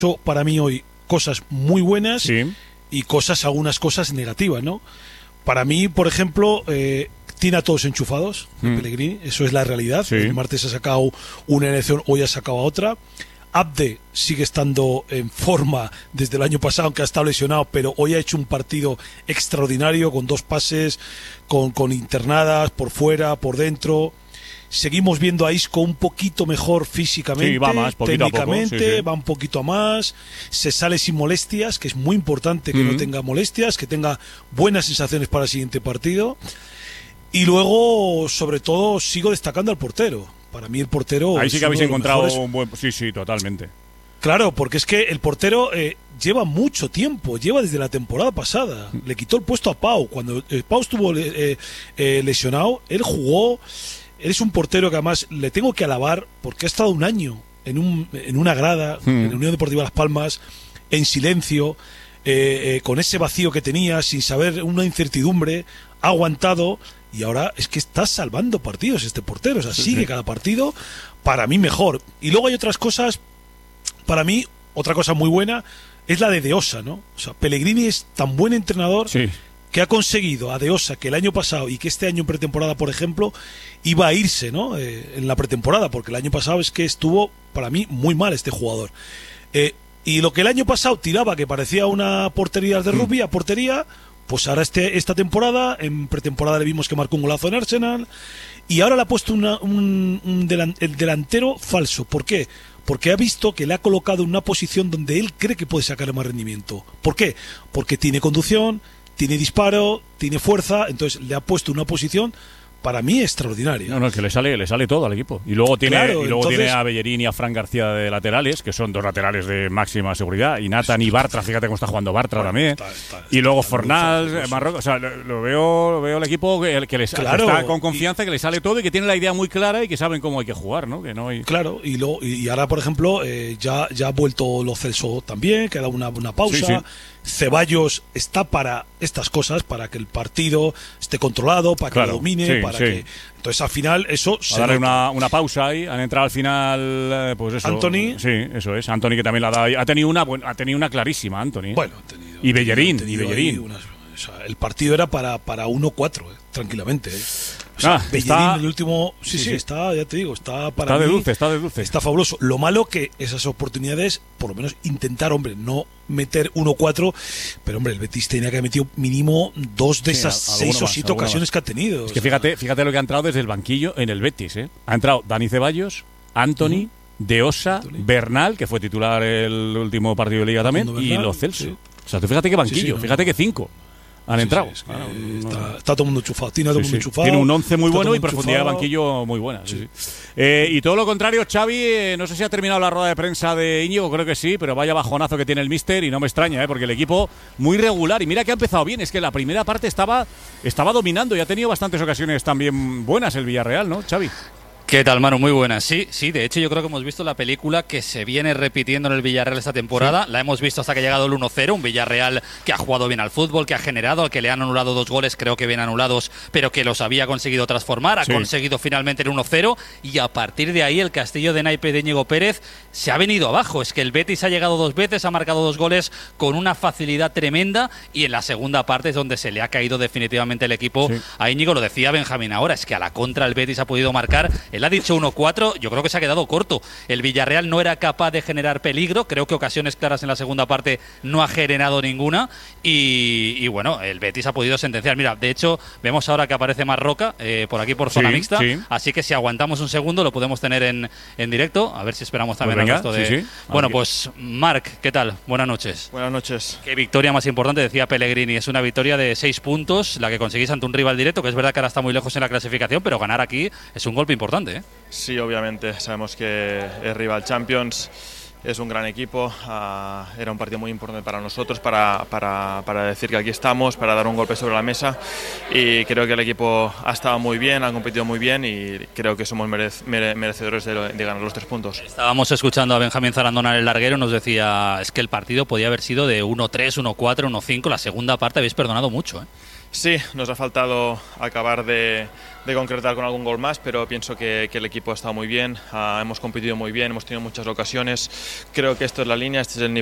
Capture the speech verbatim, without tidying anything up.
para mí hoy cosas muy buenas sí. y cosas, algunas cosas negativas, ¿no? Para mí, por ejemplo, eh, tiene a todos enchufados, mm. Pellegrini, eso es la realidad. Sí. El martes ha sacado una elección, hoy ha sacado a otra. Abde sigue estando en forma desde el año pasado, aunque ha estado lesionado, pero hoy ha hecho un partido extraordinario con dos pases, con, con internadas por fuera, por dentro. Seguimos viendo a Isco un poquito mejor físicamente, sí, va más, técnicamente, sí, sí. va un poquito a más, se sale sin molestias, que es muy importante que mm-hmm. no tenga molestias, que tenga buenas sensaciones para el siguiente partido. Y luego, sobre todo, sigo destacando al portero. Para mí el portero... Ahí sí que habéis encontrado mejores. un buen... Sí, sí, totalmente. Claro, porque es que el portero eh, lleva mucho tiempo, lleva desde la temporada pasada. Le quitó el puesto a Pau. Cuando eh, Pau estuvo eh, eh, lesionado, él jugó... Él es un portero que además le tengo que alabar porque ha estado un año en, un, en una grada, mm. en la Unión Deportiva Las Palmas, en silencio, eh, eh, con ese vacío que tenía, sin saber, una incertidumbre, ha aguantado y ahora es que está salvando partidos este portero. O sea, sí, sigue sí. cada partido, para mí mejor. Y luego hay otras cosas, para mí, otra cosa muy buena es la de De Osa, ¿no? O sea, Pellegrini es tan buen entrenador... Sí. que ha conseguido a De Osa que el año pasado y que este año en pretemporada, por ejemplo, iba a irse, ¿no? Eh, en la pretemporada, porque el año pasado es que estuvo, para mí, muy mal este jugador. Eh, y lo que el año pasado tiraba, que parecía una portería de rugby, a portería, pues ahora este, esta temporada, en pretemporada le vimos que marcó un golazo en Arsenal, y ahora le ha puesto una, un, un delan, el delantero falso. ¿Por qué? Porque ha visto que le ha colocado en una posición donde él cree que puede sacar más rendimiento. ¿Por qué? Porque tiene conducción, tiene disparo, tiene fuerza, entonces le ha puesto una posición para mí extraordinaria. No, no, es que le sale, le sale todo al equipo. Y luego tiene, claro, y luego entonces... tiene a Bellerín y a Fran García de laterales, que son dos laterales de máxima seguridad. Y Nathan y Bartra, fíjate cómo está jugando Bartra bueno, también. Está, está, y luego Fornals, Marrocos. O sea, lo, lo veo lo veo el equipo que, que, les, claro, que está con confianza, y... que le sale todo y que tiene la idea muy clara y que saben cómo hay que jugar, ¿no? Que no hay... Claro, y, lo, y ahora, por ejemplo, eh, ya, ya ha vuelto Lo Celso también, que ha dado una, una pausa. Sí, sí. Ceballos está para estas cosas, para que el partido esté controlado, para que claro, lo domine, sí, para sí. que... Entonces, al final, eso... A darle una, una pausa ahí, han entrado al final, pues eso... Anthony. Sí, eso es. Anthony, que también la ha dado ahí. Ha tenido una, bueno, ha tenido una clarísima, Anthony. Bueno, ha tenido... Y Bellerín, ha y Bellerín. Unas, o sea, el partido era para, para uno cuatro, eh, tranquilamente, eh. O sea, ah, Bellerín, está... el último... Sí, sí, sí, sí, está, ya te digo, está para Está de mí, dulce, está de dulce. Está fabuloso. Lo malo que esas oportunidades, por lo menos intentar, hombre, no meter uno cuatro, pero hombre, el Betis tenía que haber metido mínimo dos de sí, esas seis o siete ocasiones más. que ha tenido. Es que fíjate, fíjate lo que ha entrado desde el banquillo en el Betis, ¿eh? Ha entrado Dani Ceballos, Anthony, uh-huh. De Osa, Anthony. Bernal, que fue titular el último partido de Liga también, Bernal, y Lo Celso. Sí. O sea, tú fíjate qué banquillo, sí, sí, no, fíjate que cinco han sí, entrado. Sí, es que claro, está, no. está todo el mundo enchufado, tiene todo el sí, mundo sí. enchufado. Tiene un once muy bueno y profundidad de banquillo muy buena. Sí. Sí, sí. Eh, y todo lo contrario, Xavi, eh, no sé si ha terminado la rueda de prensa de Íñigo, creo que sí, pero vaya bajonazo que tiene el míster y no me extraña, eh, porque el equipo muy regular. Y mira que ha empezado bien, es que la primera parte estaba, estaba dominando y ha tenido bastantes ocasiones también buenas el Villarreal, ¿no, Xavi? ¿Qué tal, Manu? Muy buenas. Sí, sí, de hecho yo creo que hemos visto la película que se viene repitiendo en el Villarreal esta temporada. Sí. La hemos visto hasta que ha llegado el uno cero, un Villarreal que ha jugado bien al fútbol, que ha generado, al que le han anulado dos goles, creo que bien anulados, pero que los había conseguido transformar, ha sí. conseguido finalmente el uno cero, y a partir de ahí el castillo de naipe de Íñigo Pérez se ha venido abajo. Es que el Betis ha llegado dos veces, ha marcado dos goles con una facilidad tremenda, y en la segunda parte es donde se le ha caído definitivamente el equipo sí. a Íñigo. Lo decía Benjamín ahora, es que a la contra el Betis ha podido marcar. Él ha dicho uno cuatro, yo creo que se ha quedado corto. El Villarreal no era capaz de generar peligro, creo que ocasiones claras en la segunda parte no ha generado ninguna, y, y bueno, el Betis ha podido sentenciar. Mira, de hecho, vemos ahora que aparece Marroca eh, por aquí por zona sí, mixta, sí. así que si aguantamos un segundo lo podemos tener en, en directo, a ver si esperamos también pues venga, al resto de... Sí, sí. Bueno, aquí. Pues Marc, ¿qué tal? Buenas noches. Buenas noches. Qué victoria más importante, decía Pellegrini, es una victoria de seis puntos, la que conseguís ante un rival directo, que es verdad que ahora está muy lejos en la clasificación, pero ganar aquí es un golpe importante, ¿eh? Sí, obviamente, sabemos que es rival Champions, es un gran equipo, uh, era un partido muy importante para nosotros, para, para, para decir que aquí estamos, para dar un golpe sobre la mesa, y creo que el equipo ha estado muy bien, ha competido muy bien, y creo que somos merec mere merecedores de, de ganar los tres puntos. Estábamos escuchando a Benjamín Zarandona en el larguero, nos decía, es que el partido podía haber sido de uno tres, uno cuatro, uno cinco, la segunda parte habéis perdonado mucho, ¿eh? Sí, nos ha faltado acabar de, de concretar con algún gol más, pero pienso que, que el equipo ha estado muy bien, uh, hemos competido muy bien, hemos tenido muchas ocasiones, creo que esto es la línea, este es el nivel